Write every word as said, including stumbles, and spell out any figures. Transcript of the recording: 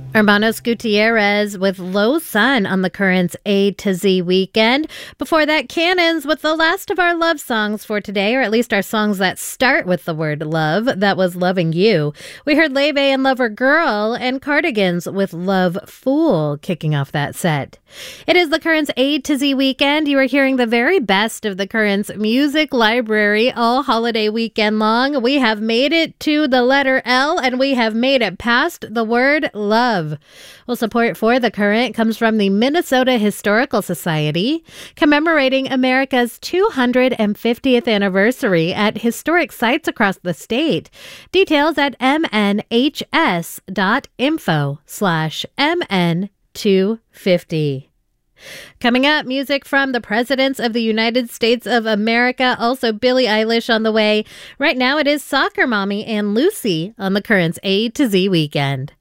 Hermanos Gutierrez with Low Sun on the Currents A to Z weekend. Before that, Cannons with the last of our love songs for today, or at least our songs that start with the word love. That was Loving You. We heard Leve and Lover Girl and Cardigans with Love Fool kicking off that set. It is the Currents A to Z weekend. You are hearing the very best of the Currents music library all holiday weekend long. We have made it to the letter L, and we have made it past the word love. Well, support for The Current comes from the Minnesota Historical Society, commemorating America's two hundred fiftieth anniversary at historic sites across the state. Details at mnhs.info slash mn250. Coming up, music from the Presidents of the United States of America, also Billie Eilish on the way. Right now it is Soccer Mommy and Lucy on the Currents A to Z weekend.